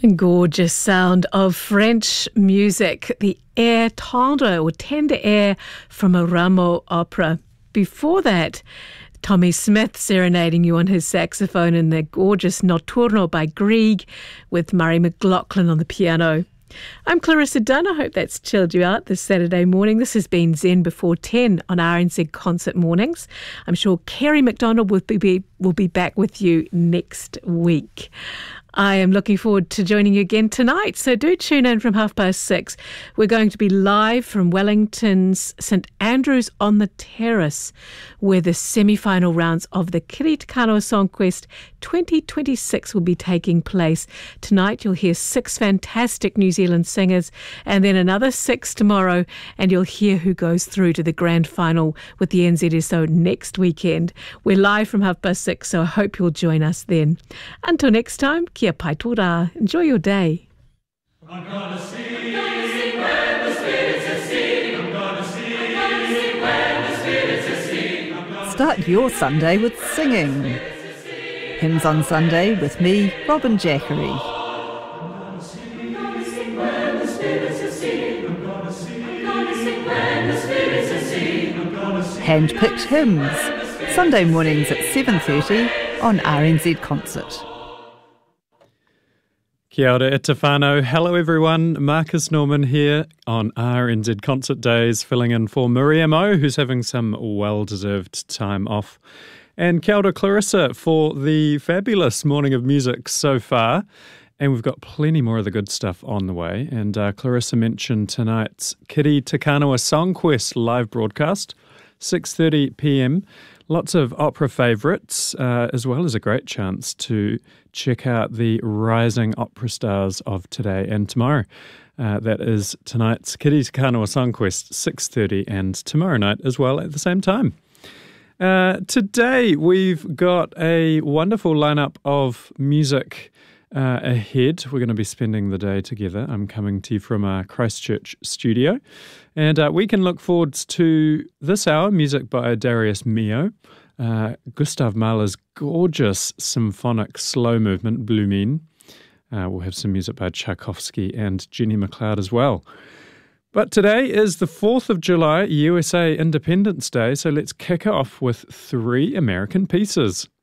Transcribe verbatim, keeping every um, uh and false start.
Gorgeous sound of French music, the air tendre or tender air from a Rameau opera. Before that, Tommy Smith serenading you on his saxophone in the gorgeous Notturno by Grieg with Murray McLaughlin on the piano. I'm Clarissa Dunn. I hope that's chilled you out this Saturday morning. This has been Zen Before ten on R N Z Concert Mornings. I'm sure Kerry McDonald will be, will be back with you next week. I am looking forward to joining you again tonight, so do tune in from half past six. We're going to be live from Wellington's St Andrews on the Terrace, where the semi-final rounds of the Kiri Te Kanawa Songquest twenty twenty-six will be taking place. Tonight you'll hear six fantastic New Zealand singers, and then another six tomorrow, and you'll hear who goes through to the grand final with the N Z S O next weekend. We're live from half past six, so I hope you'll join us then. Until next time, kia pai tō rā. Enjoy your day. I'm gonna sing, I'm gonna sing when the spirits are sing. I'm gonna sing, I'm gonna sing when the spirits are sing. Start your Sunday with singing. Hymns on Sunday with me, Robin Jackery. Hand-picked hymns. Sunday mornings at seven thirty on R N Z Concert. Kia ora e te whānau. Hello everyone, Marcus Norman here on R N Z Concert Days, filling in for Maria Mo, who's having some well-deserved time off. And kia ora Clarissa for the fabulous morning of music so far. And we've got plenty more of the good stuff on the way. And uh, Clarissa mentioned tonight's Kiri Te Kanawa Songquest live broadcast, six thirty p m. Lots of opera favourites, uh, as well as a great chance to check out the rising opera stars of today and tomorrow. Uh, that is tonight's Kiri Te Kanawa Songquest, six thirty, and tomorrow night as well at the same time. Uh, today we've got a wonderful lineup of music Uh, ahead. We're going to be spending the day together. I'm coming to you from our Christchurch studio. And uh, we can look forward to this hour, music by Darius Milhaud, uh, Gustav Mahler's gorgeous symphonic slow movement, Blumen. Uh, we'll have some music by Tchaikovsky and Jenny McLeod as well. But today is the fourth of July, U S A Independence Day, so let's kick off with three American pieces.